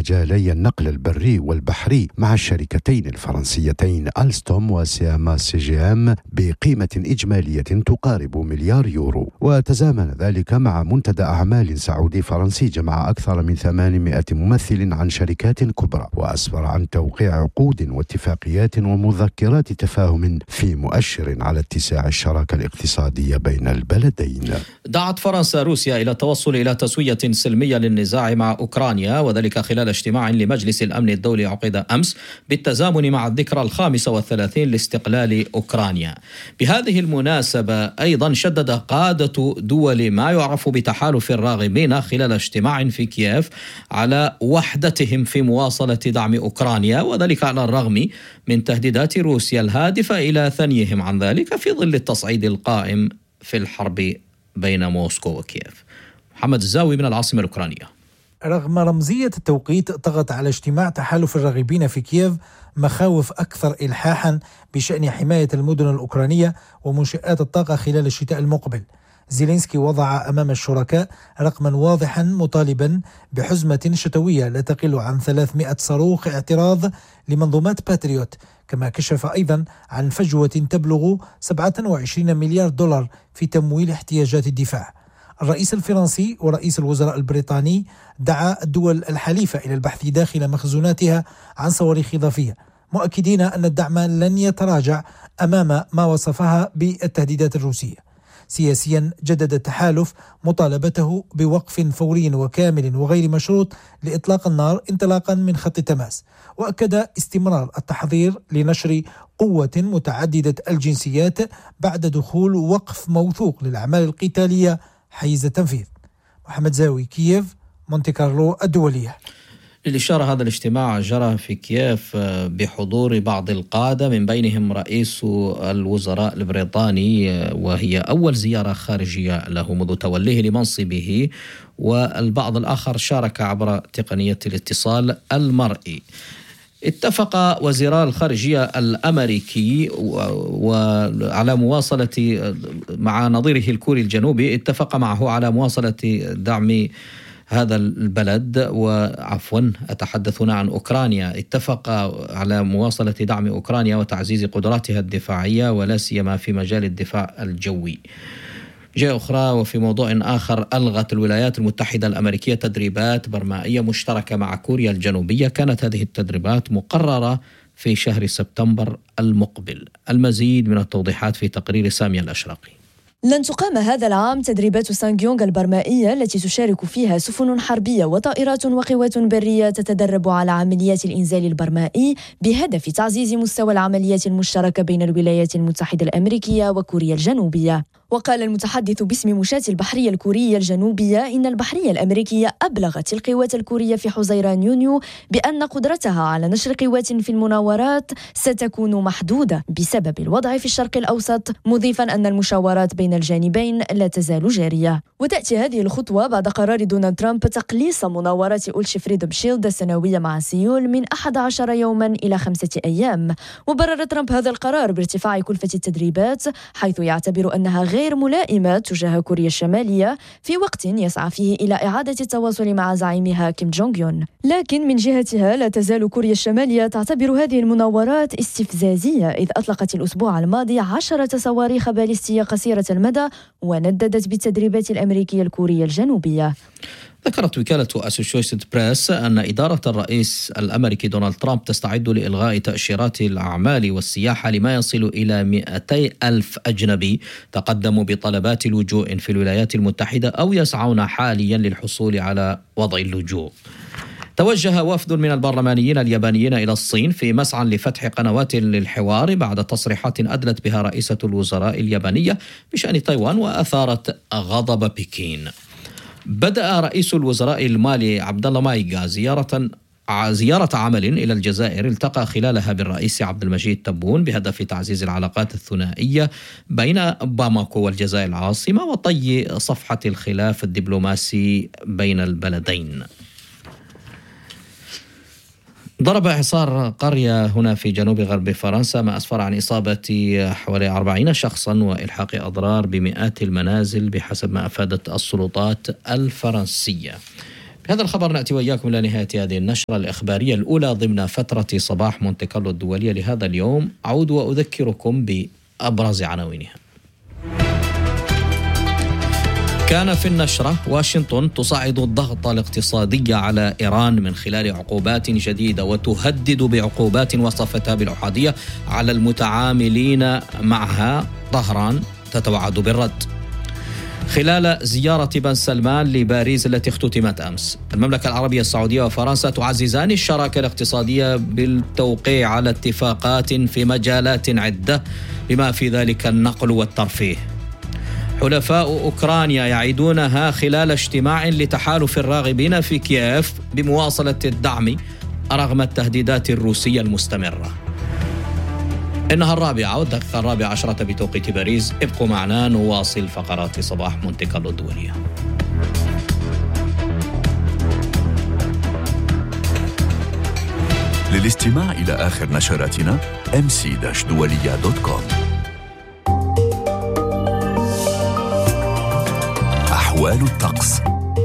مجالي النقل البري والبحري مع الشركتين الفرنسيتين ألستوم وسياما CGM بقيمة إجمالية تقارب مليار يورو. وتزامن ذلك مع منتدى أعمال سعودي فرنسي جمع أكثر من 800 ممثل عن شركات كبرى، وأسفر عن توقيع عقود واتفاقيات ومذكرات تفاهم في مؤشر على اتساع الشراكة الاقتصادية بين البلدين. دعت فرنسا روسيا إلى التوصل إلى تسوية سلمية للنزاع مع أوكرانيا، وذلك خلال اجتماع لمجلس الأمن الدولي عقد أمس بالتزامن مع الذكرى 35 لاستقلال أوكرانيا. بهذه المناسبة أيضا شدد قادة دول ما يعرف بتحالف الراغبين خلال اجتماع في كييف على وحدتهم في مواصلة دعم أوكرانيا، وذلك على الرغم من تهديدات روسيا الهادفة إلى ثنيهم عن ذلك في ظل التصعيد القائم في الحرب بين موسكو وكييف. محمد الزاوي من العاصمة الأوكرانية. رغم رمزية التوقيت، طغت على اجتماع تحالف الراغبين في كييف مخاوف أكثر إلحاحا بشأن حماية المدن الأوكرانية ومنشآت الطاقة خلال الشتاء المقبل. زيلينسكي وضع أمام الشركاء رقما واضحا مطالبا بحزمة شتوية لا تقل عن 300 صاروخ اعتراض لمنظومات باتريوت، كما كشف أيضا عن فجوة تبلغ 27 مليار دولار في تمويل احتياجات الدفاع. الرئيس الفرنسي ورئيس الوزراء البريطاني دعا الدول الحليفة إلى البحث داخل مخزوناتها عن صواريخ إضافية، مؤكدين أن الدعم لن يتراجع أمام ما وصفها بالتهديدات الروسية. سياسيا جدد التحالف مطالبته بوقف فوري وكامل وغير مشروط لإطلاق النار انطلاقا من خط تماس، وأكد استمرار التحضير لنشر قوة متعددة الجنسيات بعد دخول وقف موثوق للأعمال القتالية حيز التنفيذ. محمد زاوي، كييف، مونتي كارلو الدولية. للإشارة، هذا الاجتماع جرى في كييف بحضور بعض القادة من بينهم رئيس الوزراء البريطاني، وهي أول زيارة خارجية له منذ توليه لمنصبه، والبعض الآخر شارك عبر تقنية الاتصال المرئي. اتفق وزيرا الخارجية الأمريكي وعلى مواصلة مع نظيره الكوري الجنوبي، اتفق معه على مواصلة دعم هذا البلد أتحدث هنا عن أوكرانيا. اتفق على مواصلة دعم أوكرانيا وتعزيز قدراتها الدفاعية ولا سيما في مجال الدفاع الجوي. جهة أخرى، وفي موضوع آخر، ألغت الولايات المتحدة الأمريكية تدريبات برمائية مشتركة مع كوريا الجنوبية. كانت هذه التدريبات مقررة في شهر سبتمبر المقبل. المزيد من التوضيحات في تقرير سامية الأشراقي. لن تقام هذا العام تدريبات سانغيونغ البرمائية التي تشارك فيها سفن حربية وطائرات وقوات برية تتدرب على عمليات الإنزال البرمائي بهدف تعزيز مستوى العمليات المشتركة بين الولايات المتحدة الأمريكية وكوريا الجنوبية. وقال المتحدث باسم مشاة البحرية الكورية الجنوبية إن البحرية الأمريكية أبلغت القوات الكورية في حزيران يونيو بأن قدرتها على نشر قوات في المناورات ستكون محدودة بسبب الوضع في الشرق الأوسط، مضيفا أن المشاورات بين الجانبين لا تزال جارية. وتأتي هذه الخطوة بعد قرار دونالد ترامب تقليص مناورات أولش فريدوم شيلد السنوية مع سيول من 11 يوما إلى 5 أيام. وبرر ترامب هذا القرار بارتفاع كلفة التدريبات، حيث يعتبر أنها غير ملائمة تجاه كوريا الشمالية في وقت يسعى فيه إلى إعادة التواصل مع زعيمها كيم جونغ يون. لكن من جهتها لا تزال كوريا الشمالية تعتبر هذه المناورات استفزازية، إذ أطلقت الأسبوع الماضي 10 صواريخ باليستية قصيرة المدى ونددت بالتدريبات الأمريكية الكورية الجنوبية. ذكرت وكالة أسوشيتد بريس أن إدارة الرئيس الأمريكي دونالد ترامب تستعد لإلغاء تأشيرات الأعمال والسياحة لما يصل إلى 200,000 أجنبي تقدموا بطلبات لجوء في الولايات المتحدة أو يسعون حاليا للحصول على وضع اللجوء. توجه وفد من البرلمانيين اليابانيين إلى الصين في مسعى لفتح قنوات للحوار بعد تصريحات أدلت بها رئيسة الوزراء اليابانية بشأن تايوان وأثارت غضب بكين. بدأ رئيس الوزراء المالي عبد الله مايغا زيارة عمل إلى الجزائر التقى خلالها بالرئيس عبد المجيد تبون بهدف تعزيز العلاقات الثنائية بين باماكو والجزائر العاصمة وطي صفحة الخلاف الدبلوماسي بين البلدين. ضرب إعصار قرية هنا في جنوب غرب فرنسا ما أسفر عن إصابة حوالي 40 شخصا وإلحاق أضرار بمئات المنازل بحسب ما أفادت السلطات الفرنسية. بهذا الخبر نأتي وإياكم إلى نهاية هذه النشرة الإخبارية الأولى ضمن فترة صباح مونتي كارلو الدولية لهذا اليوم. أعود وأذكركم بأبرز عناوينها. كان في النشرة: واشنطن تصعد الضغط الاقتصادي على إيران من خلال عقوبات جديدة وتهدد بعقوبات وصفتها بالأحادية على المتعاملين معها. طهران تتوعد بالرد. خلال زيارة بن سلمان لباريس التي اختتمت أمس، المملكة العربية السعودية وفرنسا تعززان الشراكة الاقتصادية بالتوقيع على اتفاقات في مجالات عدة بما في ذلك النقل والترفيه. حلفاء أوكرانيا يعيدونها خلال اجتماع لتحالف الراغبين في كييف بمواصلة الدعم رغم التهديدات الروسية المستمرة. إنها 4:00 والدقيقة 14 بتوقيت باريس. ابقوا معنا نواصل فقرات صباح مونتي كارلو الدولية. للاستماع إلى آخر نشراتنا mc-dualiya.com. أحوال الطقس.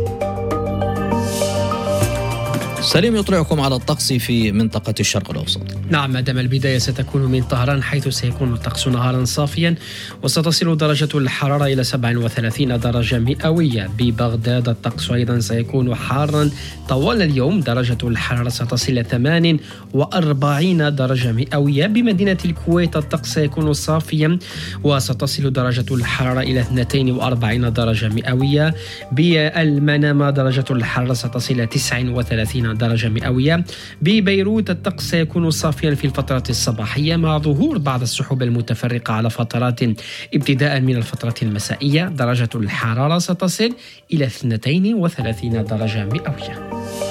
سليم يطلعكم على الطقس في منطقة الشرق الأوسط. نعم، مادام البداية ستكون من طهران، حيث سيكون الطقس نهارا صافيا وستصل درجة الحرارة إلى 37 درجة مئوية. ببغداد الطقس أيضا سيكون حارا طوال اليوم، درجة الحرارة ستصل إلى 48 درجة مئوية. بمدينة الكويت الطقس سيكون صافيا وستصل درجة الحرارة إلى 42 درجة مئوية. بالمنامة درجة الحرارة ستصل إلى 39 درجة مئوية. ببيروت الطقس سيكون صافيا في الفترة الصباحية مع ظهور بعض السحب المتفرقة على فترات ابتداء من الفترة المسائية. درجة الحرارة ستصل إلى 32 درجة مئوية.